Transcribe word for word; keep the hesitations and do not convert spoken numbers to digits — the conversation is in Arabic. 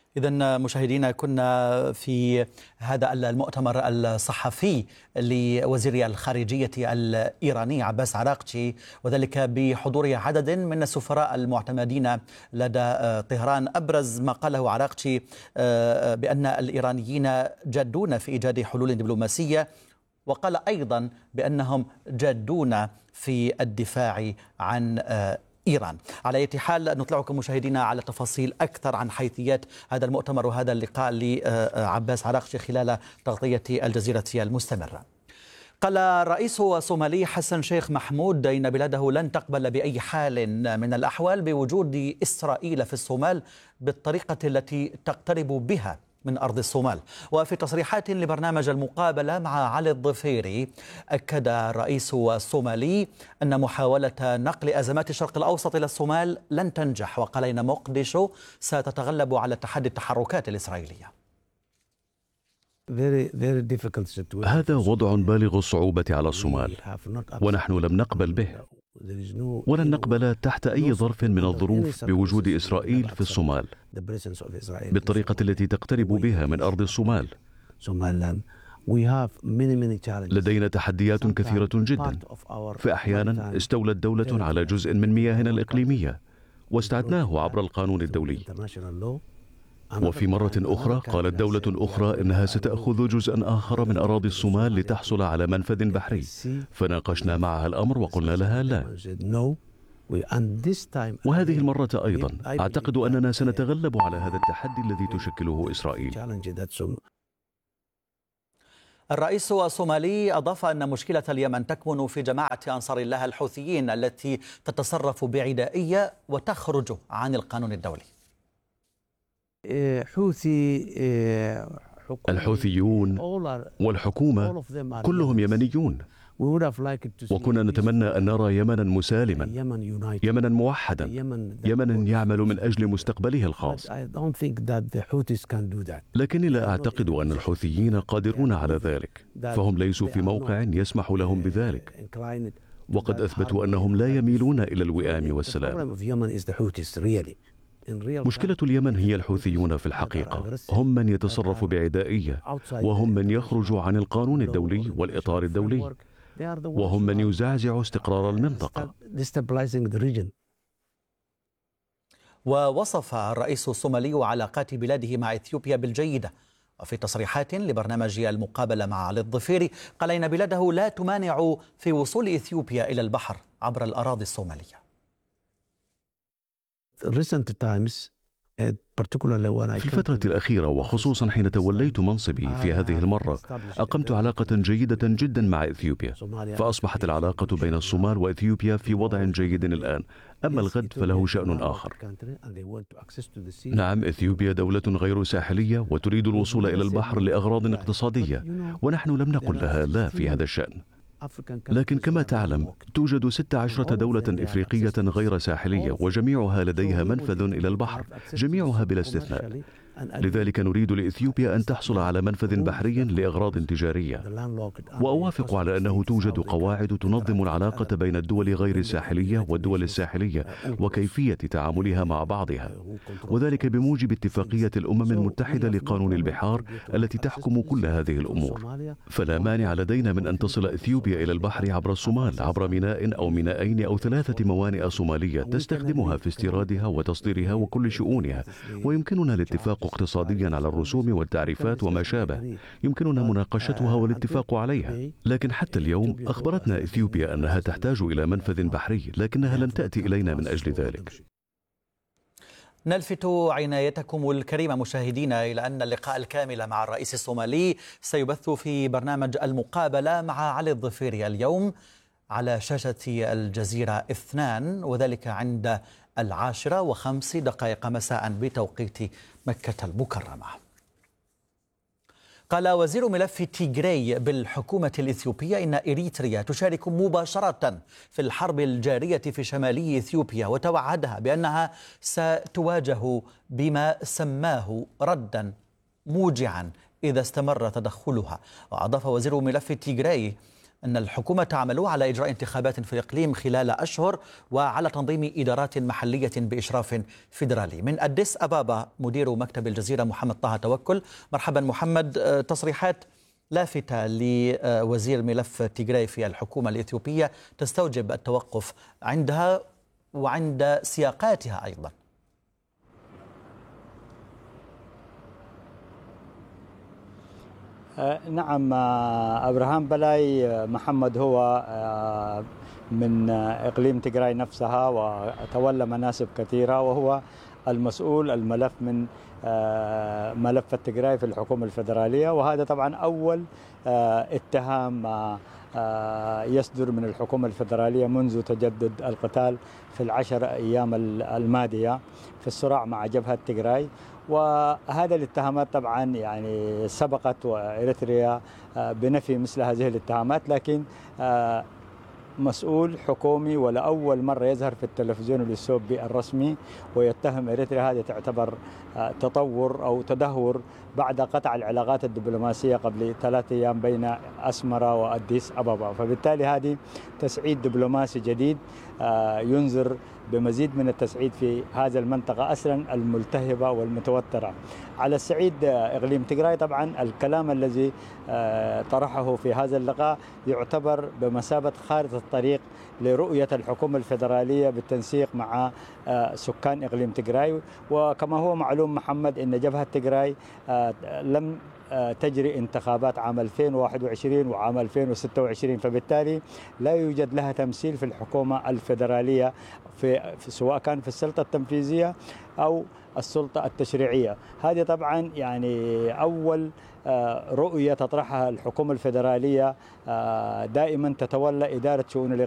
إذن مشاهدينا، كنا في هذا المؤتمر الصحفي لوزير الخارجية الإيراني عباس عراقچي، وذلك بحضور عدد من السفراء المعتمدين لدى طهران. أبرز ما قاله عراقچي بأن الإيرانيين جادون في إيجاد حلول دبلوماسية، وقال أيضا بأنهم جادون في الدفاع عن إيران. على أي حال نطلعكم مشاهدينا على تفاصيل أكثر عن حيثيات هذا المؤتمر وهذا اللقاء لعباس عراقچي خلال تغطية الجزيرة المستمرة. قال الرئيس الصومالي حسن شيخ محمود إن بلاده لن تقبل بأي حال من الأحوال بوجود إسرائيل في الصومال بالطريقة التي تقترب بها من أرض الصومال. وفي تصريحات لبرنامج المقابلة مع علي الظفيري، أكد الرئيس الصومالي أن محاولة نقل أزمات الشرق الأوسط إلى الصومال لن تنجح، وقال إن مقدشو ستتغلب على تحدي التحركات الإسرائيلية. هذا وضع بالغ الصعوبة على الصومال، ونحن لم نقبل به ولن نقبل تحت أي ظرف من الظروف بوجود إسرائيل في الصومال بالطريقة التي تقترب بها من أرض الصومال. لدينا تحديات كثيرة جدا، فأحيانا استولت دولة على جزء من مياهنا الإقليمية واستعدناه عبر القانون الدولي، وفي مرة أخرى قالت دولة أخرى إنها ستأخذ جزءا آخر من أراضي الصومال لتحصل على منفذ بحري، فناقشنا معها الأمر وقلنا لها لا. وهذه المرة أيضا أعتقد أننا سنتغلب على هذا التحدي الذي تشكله إسرائيل. الرئيس الصومالي أضاف أن مشكلة اليمن تكمن في جماعة أنصار الله الحوثيين التي تتصرف بعدائية وتخرج عن القانون الدولي. الحوثيون والحكومة كلهم يمنيون، وكنا نتمنى أن نرى يمنا مسالما، يمنا موحدا، يمنا يعمل من أجل مستقبله الخاص. لكني لا أعتقد أن الحوثيين قادرون على ذلك، فهم ليسوا في موقع يسمح لهم بذلك، وقد أثبتوا أنهم لا يميلون إلى الوئام والسلام. مشكلة اليمن هي الحوثيون في الحقيقة، هم من يتصرف بعدائية، وهم من يخرج عن القانون الدولي والإطار الدولي، وهم من يزعزع استقرار المنطقة. ووصف الرئيس الصومالي علاقات بلاده مع إثيوبيا بالجيدة، وفي تصريحات لبرنامج المقابلة مع علي الظفيري قال إن بلاده لا تمانع في وصول إثيوبيا إلى البحر عبر الأراضي الصومالية. في الفترة الأخيرة، وخصوصا حين توليت منصبي في هذه المرة، أقمت علاقة جيدة جدا مع إثيوبيا، فأصبحت العلاقة بين الصومال وإثيوبيا في وضع جيد الآن. أما الغد فله شأن آخر. نعم، إثيوبيا دولة غير ساحلية وتريد الوصول إلى البحر لأغراض اقتصادية، ونحن لم نقل لها لا في هذا الشأن. لكن كما تعلم، توجد ست عشرة دولة إفريقية غير ساحلية، وجميعها لديها منفذ إلى البحر، جميعها بلا استثناء. لذلك نريد لإثيوبيا أن تحصل على منفذ بحري لأغراض تجارية. وأوافق على أنه توجد قواعد تنظم العلاقة بين الدول غير الساحلية والدول الساحلية وكيفية تعاملها مع بعضها، وذلك بموجب اتفاقية الأمم المتحدة لقانون البحار التي تحكم كل هذه الأمور. فلا مانع لدينا من أن تصل إثيوبيا إلى البحر عبر الصومال، عبر ميناء أو مينائين أو ثلاثة موانئ صومالية تستخدمها في استيرادها وتصديرها وكل شؤونها، ويمكننا الاتفاق اقتصاديا على الرسوم والتعريفات وما شابه، يمكننا مناقشتها والاتفاق عليها. لكن حتى اليوم أخبرتنا إثيوبيا أنها تحتاج إلى منفذ بحري، لكنها لم تأتي إلينا من أجل ذلك. نلفت عنايتكم الكريمة مشاهدينا إلى أن اللقاء الكامل مع الرئيس الصومالي سيبث في برنامج المقابلة مع علي الظفيري اليوم على شاشة الجزيرة اثنان، وذلك عند العاشرة وخمس دقائق مساء بتوقيت مكة المكرمة. قال وزير ملف تيغراي بالحكومة الإثيوبية إن إريتريا تشارك مباشرة في الحرب الجارية في شمالي إثيوبيا، وتوعدها بأنها ستواجه بما سماه ردا موجعا إذا استمر تدخلها. وأضاف وزير ملف تيغراي أن الحكومة تعمل على إجراء انتخابات في الإقليم خلال أشهر وعلى تنظيم إدارات محلية بإشراف فيدرالي. من أديس أبابا مدير مكتب الجزيرة محمد طه توكل. مرحبا محمد. تصريحات لافتة لوزير ملف تيغراي في الحكومة الإثيوبية تستوجب التوقف عندها وعند سياقاتها أيضا. نعم أبراهام بلاي محمد هو من إقليم تيغراي نفسها وتولى مناصب كثيرة، وهو المسؤول الملف من ملف التيغراي في الحكومة الفيدرالية، وهذا طبعا أول اتهام يصدر من الحكومة الفيدرالية منذ تجدد القتال في العشر أيام الماضية في الصراع مع جبهة تيغراي. وهذا الاتهامات طبعا يعني سبقت وإريتريا بنفي مثل هذه الاتهامات، لكن مسؤول حكومي ولأول مرة يظهر في التلفزيون الإثيوبي الرسمي ويتهم إريتريا، هذا تعتبر تطور أو تدهور بعد قطع العلاقات الدبلوماسية قبل ثلاثة أيام بين أسمرة وأديس أبابا. فبالتالي هذه تسعيد دبلوماسي جديد ينذر بمزيد من التسعيد في هذه المنطقة أصلا الملتهبة والمتوترة. على الصعيد إقليم تيغراي طبعا الكلام الذي طرحه في هذا اللقاء يعتبر بمثابة خارطة الطريق لرؤية الحكومة الفيدرالية بالتنسيق مع سكان إقليم تيغراي. وكما هو معلوم محمد أن جبهة تيغراي لم تجري انتخابات عام ألفين وواحد وعشرين وعام ألفين وستة وعشرين، فبالتالي لا يوجد لها تمثيل في الحكومة الفيدرالية في سواء كان في السلطة التنفيذية أو السلطة التشريعية. هذه طبعا يعني أول رؤية تطرحها الحكومة الفيدرالية، دائما تتولى إدارة شؤون